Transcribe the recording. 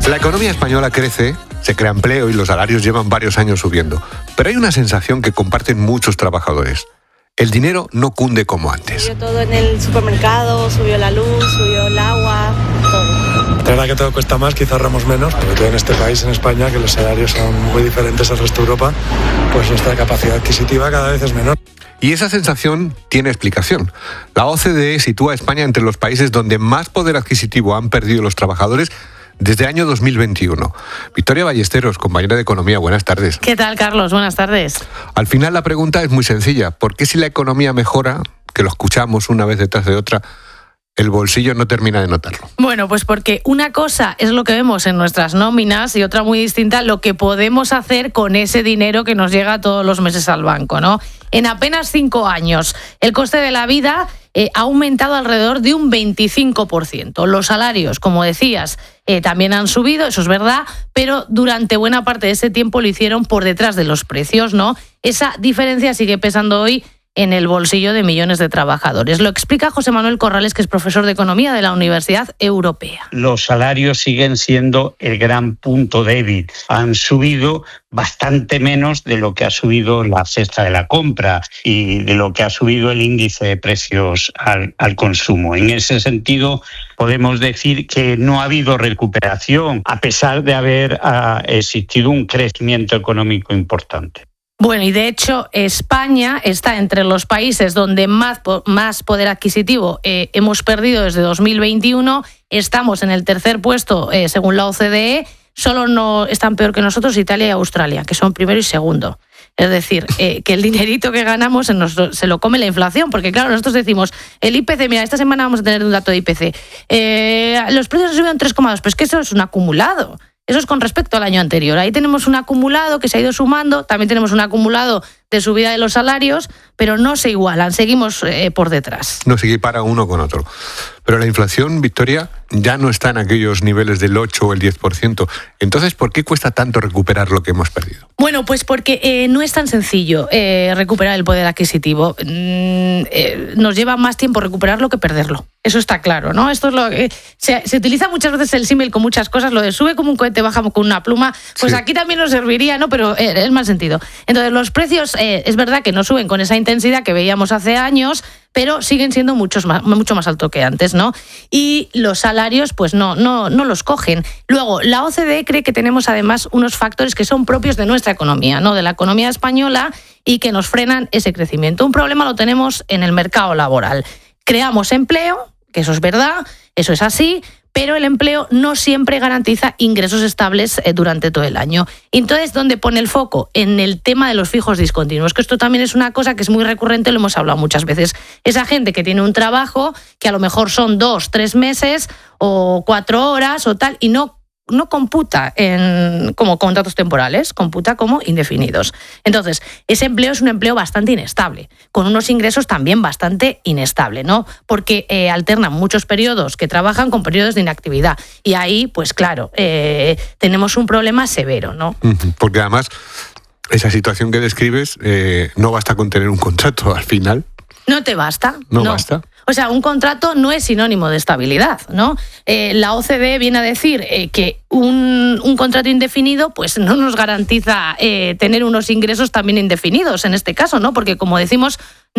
La economía española crece, se crea empleo y los salarios llevan varios años subiendo. Pero hay una sensación que comparten muchos trabajadores. El dinero no cunde como antes. Subió todo en el supermercado, subió la luz, subió el agua, todo. La verdad que todo cuesta más, quizá ahorramos menos, sobre todo en este país, en España, que los salarios son muy diferentes al resto de Europa, pues nuestra capacidad adquisitiva cada vez es menor. Y esa sensación tiene explicación. La OCDE sitúa a España entre los países donde más poder adquisitivo han perdido los trabajadores desde el año 2021. Victoria Ballesteros, compañera de Economía, buenas tardes. ¿Qué tal, Carlos? Buenas tardes. Al final la pregunta es muy sencilla. ¿Por qué si la economía mejora, que lo escuchamos una vez detrás de otra, el bolsillo no termina de notarlo? Bueno, pues porque una cosa es lo que vemos en nuestras nóminas y otra muy distinta lo que podemos hacer con ese dinero que nos llega todos los meses al banco, ¿no? En apenas 5 años, el coste de la vida ha aumentado alrededor de un 25%. Los salarios, como decías, también han subido, eso es verdad, pero durante buena parte de ese tiempo lo hicieron por detrás de los precios, ¿no? Esa diferencia sigue pesando hoy en el bolsillo de millones de trabajadores. Lo explica José Manuel Corrales, que es profesor de Economía de la Universidad Europea. Los salarios siguen siendo el gran punto débil. Han subido bastante menos de lo que ha subido la cesta de la compra y de lo que ha subido el índice de precios al consumo. En ese sentido, podemos decir que no ha habido recuperación, a pesar de haber existido un crecimiento económico importante. Bueno, y de hecho España está entre los países donde más poder adquisitivo hemos perdido desde 2021. Estamos en el tercer puesto según la OCDE. Solo no están peor que nosotros Italia y Australia, que son primero y segundo. Es decir, que el dinerito que ganamos se lo come la inflación, porque claro, nosotros decimos, el IPC, mira, esta semana vamos a tener un dato de IPC. Los precios han subido en 3,2, pero es que eso es un acumulado. Eso es con respecto al año anterior. Ahí tenemos un acumulado que se ha ido sumando, también tenemos un acumulado de subida de los salarios, pero no se igualan, seguimos por detrás. No se equipara uno con otro. Pero la inflación, Victoria, ya no está en aquellos niveles del 8 o el 10%. Entonces, ¿por qué cuesta tanto recuperar lo que hemos perdido? Bueno, pues porque no es tan sencillo recuperar el poder adquisitivo. Nos lleva más tiempo recuperarlo que perderlo. Eso está claro, ¿no? Esto es lo que se utiliza muchas veces el símil con muchas cosas, lo de sube como un cohete, baja con una pluma, pues sí. Aquí también nos serviría, ¿no? Pero es mal sentido. Entonces, los precios es verdad que no suben con esa intensidad que veíamos hace años, pero siguen siendo mucho más alto que antes, ¿no? Y los salarios, pues no los cogen. Luego, la OCDE cree que tenemos además unos factores que son propios de nuestra economía, ¿no? De la economía española y que nos frenan ese crecimiento. Un problema lo tenemos en el mercado laboral. Creamos empleo, que eso es verdad, eso es así, pero el empleo no siempre garantiza ingresos estables durante todo el año. Entonces, ¿dónde pone el foco? En el tema de los fijos discontinuos, que esto también es una cosa que es muy recurrente, lo hemos hablado muchas veces. Esa gente que tiene un trabajo que a lo mejor son 2, 3 meses o 4 horas o tal, y no computa como contratos temporales, computa como indefinidos. Entonces, ese empleo es un empleo bastante inestable, con unos ingresos también bastante inestable, ¿no? Porque alternan muchos periodos que trabajan con periodos de inactividad. Y ahí, pues claro, tenemos un problema severo, ¿no? Porque además, esa situación que describes no basta con tener un contrato al final. No te basta. No basta. O sea, un contrato no es sinónimo de estabilidad, ¿no? La OCDE viene a decir que un contrato indefinido pues no nos garantiza tener unos ingresos también indefinidos en este caso, ¿no? Porque como decimos,